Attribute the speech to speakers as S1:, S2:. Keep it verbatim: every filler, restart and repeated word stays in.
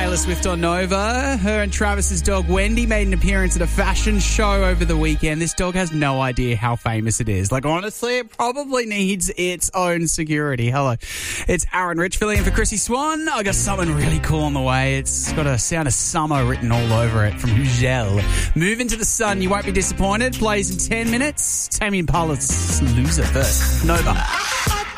S1: Taylor Swift on Nova. Her and Travis's dog Wendy made an appearance at a fashion show over the weekend. This dog has no idea how famous it is. Like, honestly, it probably needs its own security. Hello. It's Aaron Rich filling in for Chrissy Swan. I got something really cool on the way. It's got a sound of summer written all over it from Hugel. Move into the sun. You won't be disappointed. Plays in ten minutes. Tame Impala's Loser first. Nova.